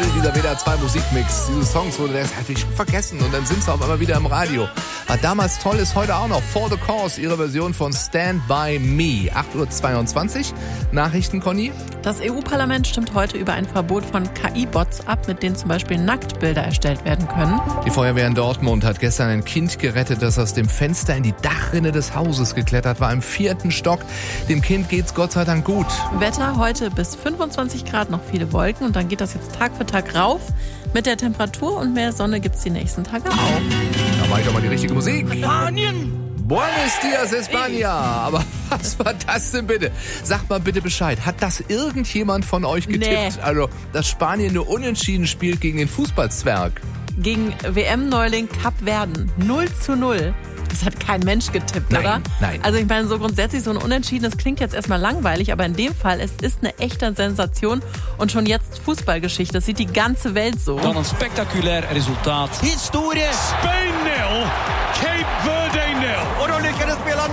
toll, dieser WDR 2 Musikmix. Diese Songs wurde das hatte ich schon vergessen und dann sind sie auf einmal wieder im Radio. War damals toll, ist heute auch noch. For the Cause, ihre Version von Stand By Me. 8:22 Uhr. Nachrichten, Conny? Das EU-Parlament stimmt heute über ein Verbot von KI-Bots ab, mit denen zum Beispiel Nacktbilder erstellt werden können. Die Feuerwehr in Dortmund hat gestern ein Kind gerettet, das aus dem Fenster in die Dachrinne des Hauses geklettert war, im 4. Stock. Dem Kind geht's Gott sei Dank gut. Wetter heute bis 25 Grad, noch viele Wolken und dann geht das jetzt Tag für Tag rauf. Mit der Temperatur und mehr Sonne gibt's die nächsten Tage auch. Da mache ich doch mal die richtige Musik. Spanien! Buenos dias, España. Aber was war das denn bitte? Sagt mal bitte Bescheid. Hat das irgendjemand von euch getippt? Nee. Also, dass Spanien nur unentschieden spielt gegen den Fußballzwerg? Gegen WM-Neuling Kapverden 0:0. Das hat kein Mensch getippt, Nein, oder? nein. Also ich meine, so grundsätzlich so ein Unentschieden, das klingt jetzt erstmal langweilig, aber in dem Fall, es ist eine echte Sensation und schon jetzt Fußballgeschichte. Das sieht die ganze Welt so. Dan een spectaculair resultaat. Historie. Spain 0, Cape Verde 0. Och de lyckades spela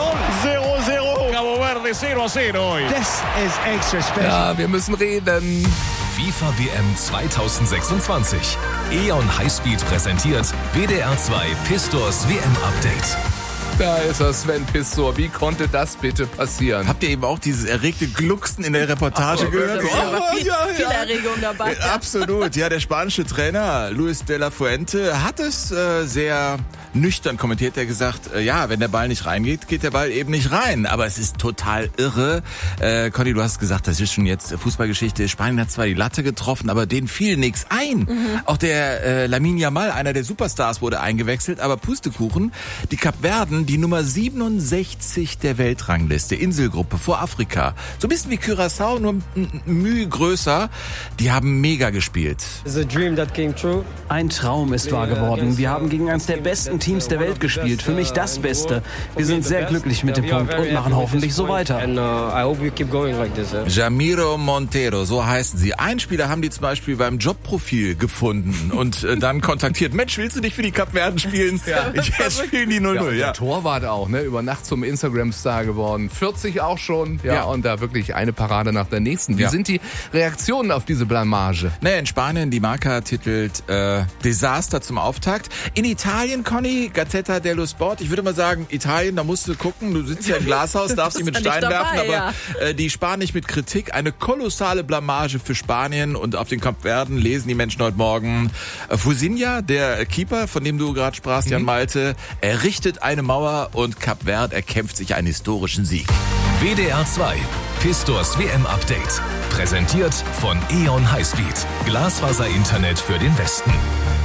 0-0. 0-0, Cabo Verde 0-0 hoy. This is extra special. Ja, wir müssen reden. FIFA WM 2026. E.ON Highspeed präsentiert WDR 2 Pistors WM-Update. Da ist er, Sven Pistor. Wie konnte das bitte passieren? Habt ihr eben auch dieses erregte Glucksen in der Reportage gehört? Viel Erregung dabei. Absolut. Ja, der spanische Trainer Luis de la Fuente hat es sehr nüchtern kommentiert. Er hat gesagt, ja, wenn der Ball nicht reingeht, geht der Ball eben nicht rein. Aber es ist total irre. Conny, du hast gesagt, das ist schon jetzt Fußballgeschichte. Spanien hat zwar die Latte getroffen, aber denen fiel nichts ein. Auch der Lamine Yamal, einer der Superstars, wurde eingewechselt. Aber Pustekuchen, die Kapverden, die Nummer 67 der Weltrangliste, Inselgruppe vor Afrika. So ein bisschen wie Curaçao, nur Mühe größer. Die haben mega gespielt. Ein Traum ist wahr geworden. Wir haben gegen eines der besten Teams der Welt gespielt. Für mich das Beste. Wir sind sehr glücklich mit dem Punkt und machen hoffentlich so weiter. Jamiro Montero, so heißen sie. Einen Spieler haben die zum Beispiel beim Jobprofil gefunden und dann kontaktiert. Mensch, willst du nicht für die Kapverden spielen? Ja. Jetzt spielen die 0-0, Der Torwart auch, ne? Über Nacht zum Instagram-Star geworden. 40 auch schon. Ja, und da wirklich eine Parade nach der nächsten. Wie sind die Reaktionen auf diese Blamage? Naja, in Spanien, die Marca titelt Desaster zum Auftakt. In Italien, Conny, Gazzetta dello Sport. Ich würde mal sagen, Italien, da musst du gucken. Du sitzt ja im Glashaus, darfst nicht mit Steinen werfen, aber die sparen nicht mit Kritik. Eine kolossale Blamage für Spanien und auf den Kapverden lesen die Menschen heute Morgen. Fusinha, der Keeper, von dem du gerade sprachst, Jan Malte, errichtet eine Mauer und Kapverd erkämpft sich einen historischen Sieg. WDR 2 Pistors WM-Update. Präsentiert von E.ON Highspeed. Glasfaser-Internet für den Westen.